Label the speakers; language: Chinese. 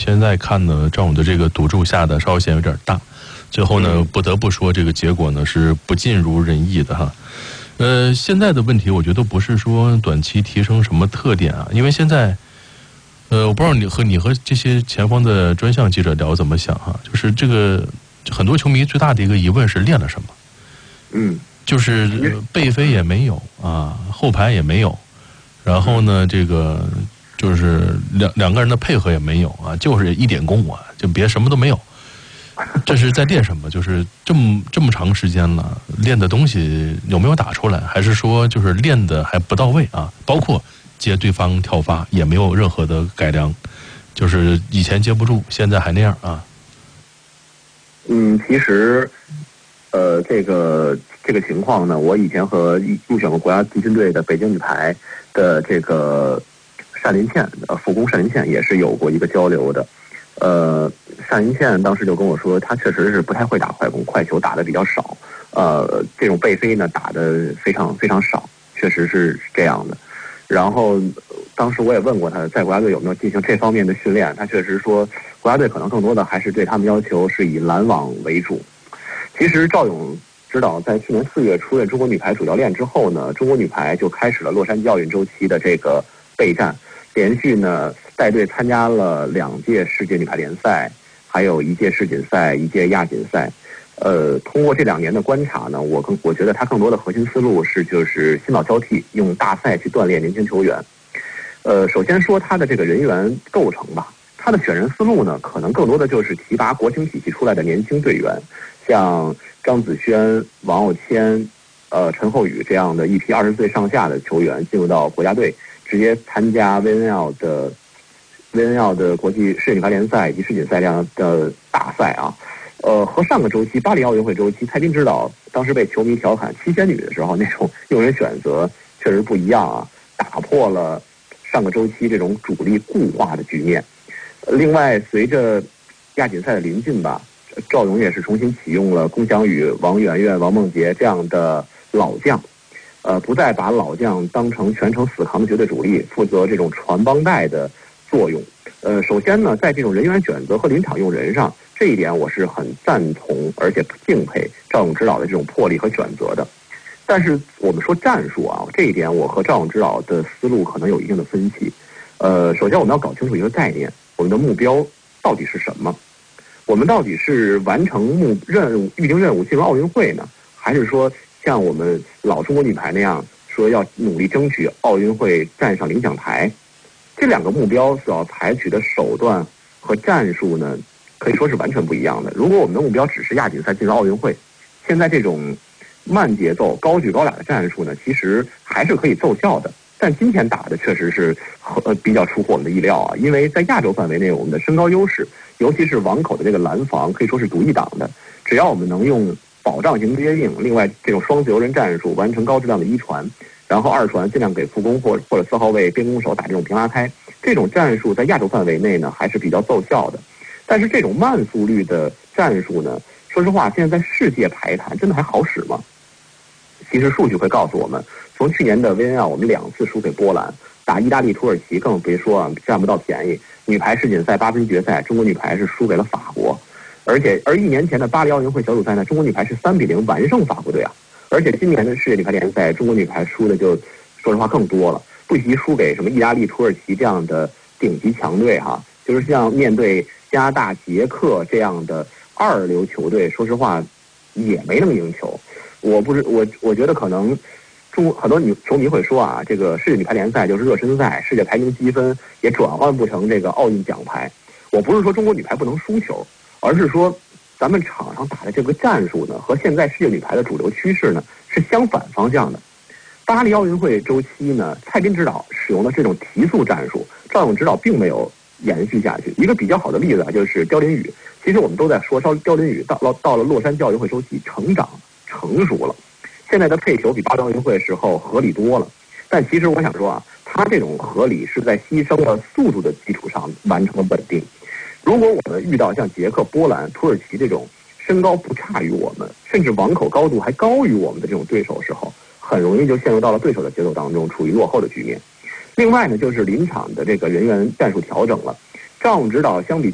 Speaker 1: 现在看呢，赵勇的这个赌注下的稍显有点大，最后呢，不得不说这个结果呢是不尽如人意的哈。现在的问题，我觉得不是说短期提升什么特点啊，因为现在，我不知道你和这些前方的专项记者聊怎么想哈，就是这个很多球迷最大的一个疑问是练了什么？就是背飞也没有啊，后排也没有，然后呢，这个就是两个人的配合也没有啊，就是一点功啊，就别什么都没有。这是在练什么？就是这么长时间了，练的东西有没有打出来？还是说就是练的还不到位啊？包括接对方跳发也没有任何的改良，就是以前接不住，现在还那样啊？
Speaker 2: 其实，这个情况呢，我以前和入选过国家地训队的北京女排的这个单林茜，复工单林茜也是有过一个交流的。单林茜当时就跟我说，她确实是不太会打快攻，快球打的比较少，这种背飞呢打的非常非常少，确实是这样的。然后当时我也问过他，在国家队有没有进行这方面的训练，他确实说国家队可能更多的还是对他们要求是以拦网为主。其实赵勇指导在去年4月出任中国女排主教练之后呢，中国女排就开始了洛杉矶奥运周期的这个备战，连续呢带队参加了2届世界女排联赛，还有1届世锦赛、1届亚锦赛。通过这2年的观察呢，我觉得他更多的核心思路是就是新老交替，用大赛去锻炼年轻球员。首先说他的这个人员构成吧，他的选人思路呢，可能更多的就是提拔国青体系出来的年轻队员，像张子萱、王傲谦、陈厚宇这样的一批20岁上下的球员进入到国家队，直接参加 VNL 的国际世界女排联赛以及世锦赛这样的大赛啊。和上个周期巴黎奥运会周期，蔡斌指导当时被球迷调侃七仙女的时候，那种用人选择确实不一样啊，打破了上个周期这种主力固化的局面。另外，随着亚锦赛的临近吧，赵勇也是重新启用了龚翔宇、王媛媛、王梦洁这样的老将，不再把老将当成全程死扛的绝对主力，负责这种传帮带的作用。首先呢，在这种人员选择和临场用人上，这一点我是很赞同而且敬佩赵勇指导的这种魄力和选择的。但是我们说战术啊，这一点我和赵勇指导的思路可能有一定的分歧。首先我们要搞清楚一个概念，我们的目标到底是什么？我们到底是完成预定任务进入奥运会呢，还是说像我们老中国女排那样说要努力争取奥运会站上领奖台？这2个目标所要采取的手段和战术呢，可以说是完全不一样的。如果我们的目标只是亚锦赛进入奥运会，现在这种慢节奏、高举高打的战术呢，其实还是可以奏效的。但今天打的确实是比较出乎我们的意料啊，因为在亚洲范围内，我们的身高优势，尤其是网口的这个拦防，可以说是独一档的。只要我们能用保障型接应，另外这种双自由人战术完成高质量的1传，然后2传尽量给副攻或者4号位边攻手打这种平拉开，这种战术在亚洲范围内呢还是比较奏效的。但是这种慢速率的战术呢，说实话，现在在世界排坛真的还好使吗？其实数据会告诉我们，从去年的 VNL 我们2次输给波兰，打意大利、土耳其更别说啊，占不到便宜。女排世锦赛8分决赛，中国女排是输给了法国，而1年前的巴黎奥运会小组赛呢，中国女排是3-0完胜法国队啊。而且今年的世界女排联赛，中国女排输的就说实话更多了，不惜输给什么意大利、土耳其这样的顶级强队哈，就是像面对加拿大、捷克这样的2流球队，说实话也没能赢球。我觉得可能很多球迷会说啊，这个世界女排联赛就是热身赛，世界排名积分也转换不成这个奥运奖牌。我不是说中国女排不能输球，而是说咱们场上打的这个战术呢，和现在世界女排的主流趋势呢是相反方向的。巴黎奥运会周期呢，蔡斌指导使用的这种提速战术，赵勇指导并没有延续下去。一个比较好的例子啊，就是刁琳宇。其实我们都在说，刁琳宇到了洛杉矶奥运会周期成长成熟了，现在的配球比巴黎奥运会时候合理多了。但其实我想说啊，他这种合理是在牺牲了速度的基础上完成了稳定。如果我们遇到像捷克、波兰、土耳其这种身高不差于我们，甚至网口高度还高于我们的这种对手时候，很容易就陷入到了对手的节奏当中，处于落后的局面。另外呢，就是临场的这个人员战术调整了。赵勇指导相比